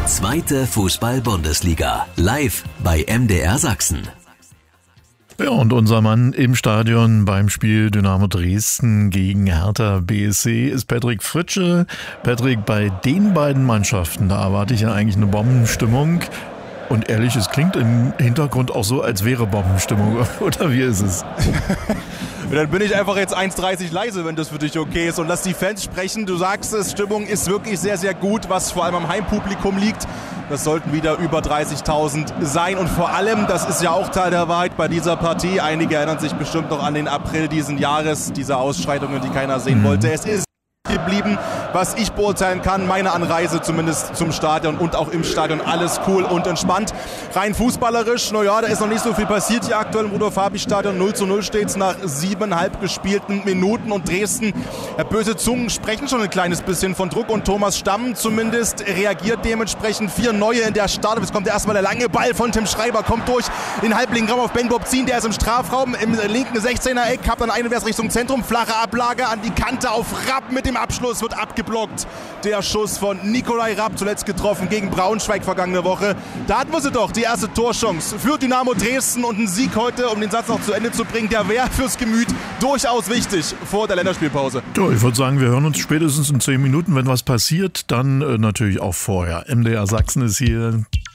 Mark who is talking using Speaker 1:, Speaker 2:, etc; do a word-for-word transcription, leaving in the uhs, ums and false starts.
Speaker 1: Zweite Fußball-Bundesliga. Live bei M D R Sachsen.
Speaker 2: Ja, und unser Mann im Stadion beim Spiel Dynamo Dresden gegen Hertha B S C ist Patrick Fritsche. Patrick, bei den beiden Mannschaften, da erwarte ich ja eigentlich eine Bombenstimmung. Und ehrlich, es klingt im Hintergrund auch so, als wäre Bombenstimmung. Oder wie ist es?
Speaker 3: Dann bin ich einfach jetzt eins dreißig leise, wenn das für dich okay ist. Und lass die Fans sprechen. Du sagst es, Stimmung ist wirklich sehr, sehr gut, was vor allem am Heimpublikum liegt. Das sollten wieder über dreißigtausend sein. Und vor allem, das ist ja auch Teil der Wahrheit bei dieser Partie. Einige erinnern sich bestimmt noch an den April diesen Jahres, diese Ausschreitungen, die keiner sehen
Speaker 2: Mhm.
Speaker 3: wollte. Es ist geblieben, was ich beurteilen kann, meine Anreise zumindest zum Stadion und auch im Stadion, alles cool und entspannt. Rein fußballerisch, naja, da ist noch nicht so viel passiert hier aktuell im Rudolf-Habich-Stadion. null zu null steht es nach siebeneinhalb gespielten Minuten und Dresden, ja, böse Zungen sprechen schon ein kleines bisschen von Druck und Thomas Stamm zumindest reagiert dementsprechend. Vier Neue in der Startelf. Jetzt kommt erstmal der lange Ball von Tim Schreiber, kommt durch den halblinken Raum auf Ben Bobzin, der ist im Strafraum, im linken sechzehner Eck, hat dann einwärts Richtung Zentrum, flache Ablage an die Kante auf Rapp mit dem Abschluss, wird abgeblockt. Der Schuss von Nikolai Rapp, zuletzt getroffen gegen Braunschweig vergangene Woche. Da hatten wir sie doch, die erste Torchance für Dynamo Dresden und ein Sieg heute, um den Satz noch zu Ende zu bringen, der wäre fürs Gemüt durchaus wichtig vor der Länderspielpause.
Speaker 2: Ja, ich würde sagen, wir hören uns spätestens in zehn Minuten. Wenn was passiert, dann äh, natürlich auch vorher. M D R Sachsen ist hier.